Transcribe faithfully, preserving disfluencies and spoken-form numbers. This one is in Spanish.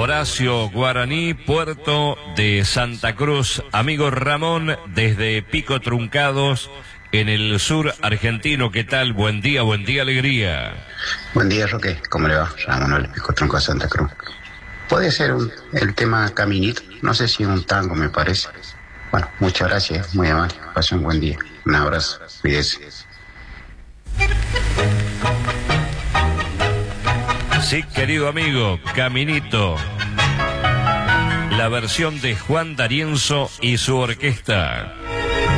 Horacio Guaraní, puerto de Santa Cruz. Amigo Ramón, desde Pico Truncados, en el sur argentino. ¿Qué tal? Buen día, buen día, alegría. Buen día, Roque. ¿Cómo le va? Ramón, el Pico Truncados, Santa Cruz. Puede ser un, el tema Caminito. No sé si es un tango, me parece. Bueno, muchas gracias. Muy amable. Pase un buen día. Un abrazo. Cuídese. Sí, querido amigo, Caminito. La versión de Juan D'Arienzo y su orquesta.